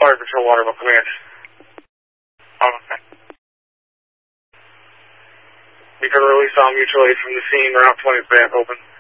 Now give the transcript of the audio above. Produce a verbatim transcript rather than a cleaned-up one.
Fire Patrol Waterville Command. Okay. You can release all mutual aid from the scene. Route twenty is back open.